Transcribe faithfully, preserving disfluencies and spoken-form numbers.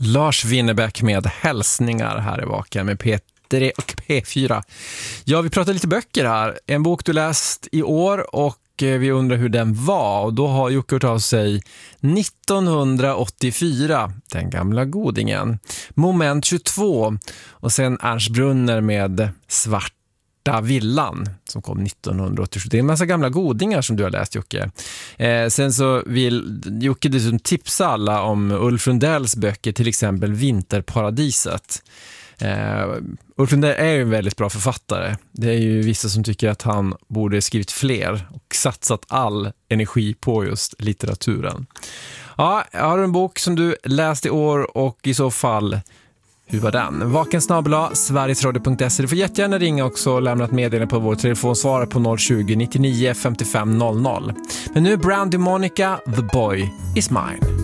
Lars Winnerbäck med hälsningar här i Vaken med P tre och P fyra. Ja, vi pratar lite böcker här. En bok du läst i år och vi undrar hur den var. Och då har Jocke hört av sig nittonhundraåttiofyra, Den gamla godingen. Moment tjugotvå och sen Ernst Brunner med Svarta villan som kom nittonhundraåttiosju. Det är en massa gamla godingar som du har läst, Jocke. Eh, sen så vill Jocke dessutom tipsa alla om Ulf Lundells böcker, till exempel Vinterparadiset. Uh, Ulf Lundell är ju en väldigt bra författare. Det är ju vissa som tycker att han borde skrivit fler och satsat all energi på just litteraturen. Ja, jag har en bok som du läst i år och i så fall, hur var den? Vaken snabel-a sverigesradio punkt se. Du får jättegärna ringa också och lämna ett meddelande på vår telefonsvarare på noll tjugo, nittionio femtiofem noll noll. Men nu är Brandy Monica, The Boy Is Mine.